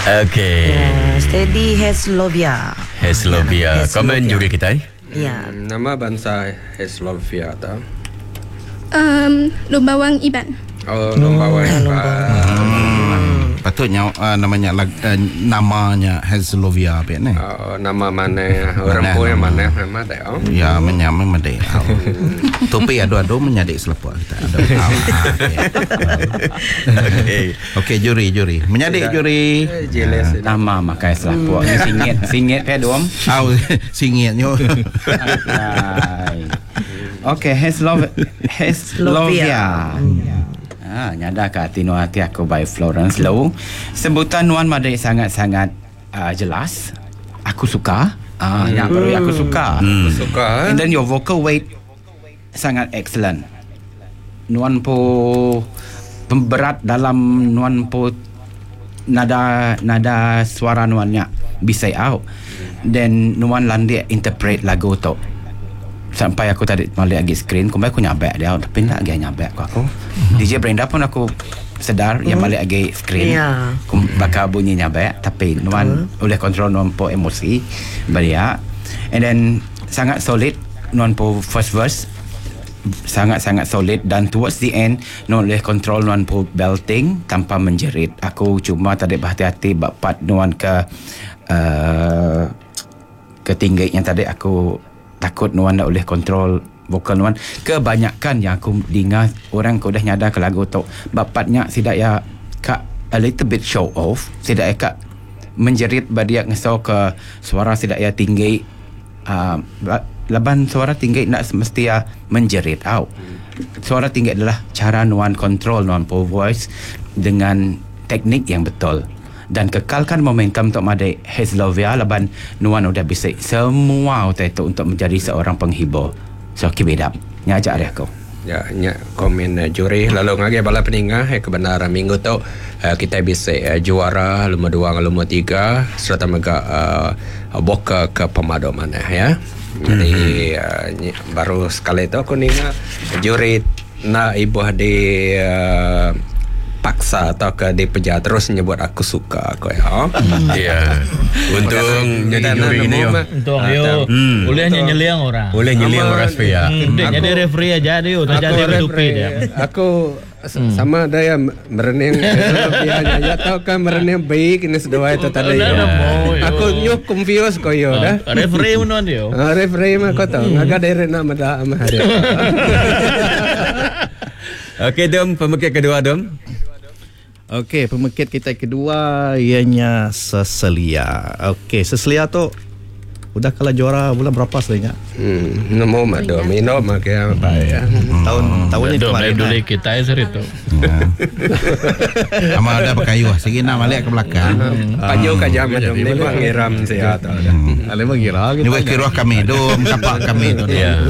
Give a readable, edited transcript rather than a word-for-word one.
Okey. Steady Heslovia. Komen juri kita. Ya. Nama bangsa Heslovia tak? Lombawang Iban. Oh, Lombawang. Patutnya namanya Heslovia apa ni? Nama mana orang pun yang mana memang ada. Ya, menyamai made. Topi ado-ado menyadik selepuk kita. Okey, juri. Menyadik juri. Jelas. Nama makai selepuk. Singit ke dom? Singitnya. Okey, Heslovia. Nyada ke hati hati aku by Florence Low. Sebutan Nuan Madai sangat-sangat jelas. Aku suka. Yang baru aku suka. Suka. And then your vocal weight sangat excellent. Nuan po pemberat dalam Nuan po nada suara Nuannya bisa out. Dan Nuan landai interpret lagu tu. Sampai aku tadi melihat lagi screen, kembali aku nyabek dia, tapi tak lagi nyabek aku. DJ Brenda pun aku sedar yang melihat lagi screen. Aku bakal bunyi nyabek, tapi Nuan oleh kontrol Nuan po emosi beria. And then sangat solid Nuan po first verse, sangat-sangat solid, dan towards the end Nuan oleh kontrol Nuan po belting tanpa menjerit. Aku cuma tadi berhati-hati bapak Nuan ke tinggi yang tadi aku takut Nuan tak boleh kontrol vokal Nuan. Kebanyakan yang aku dengar orang kau dah nyadar ke lagu tu bapaknya tidak ya kak a little bit show off, tidak ya kak menjerit badiak ngesau ke suara tidak ya tinggi, laban suara tinggi nak mesti ya menjerit out. Suara tinggi adalah cara Nuan kontrol Nuan po voice dengan teknik yang betul. Dan kekalkan momentum untuk Madai Heslovia laban Nuan udah bisa semua itu untuk menjadi seorang penghibur. So keep it up. Nyajak dia aku. Ya, komen juri lalu ngage bala peningah kebenaran minggu tu kita bisa juara lomba 2 lomba 3 serta mega boka ke pemadoman ya. Jadi baru sekali tu aku ninga juri na ibu di paksa atau ke di penjara terus nyebut aku suka aku ya. Ya. Untung jadi juri ini yo. Untung yo. Boleh nyeliang orang. Boleh nyeliang orang supaya. Jadi referee aja dia, tak jadi stupid dia. Aku sama ada yang merenang ya tahu kan merenang baik ini sedua itu tadi ya. Aku nyuk confused kau yo dah. Referee menon dia. Referee mah kau tahu ngaga dari nama dah ama hari. Okey Dom, pemekit kedua Dom. Okey, pemekit kita kedua ianya Seselia. Okey, Seselia tu udah kalah juara bulan berapa sebenarnya? Namo mado minum makai apa ya. Tahunnya kemarin. Dulu kita itu. Ama ada berkayu segi nak balik ke belakang. Pajo ka jam dom ni pangiram sihat. Ale mengira. Ni kira kami dom, tapak kami tu.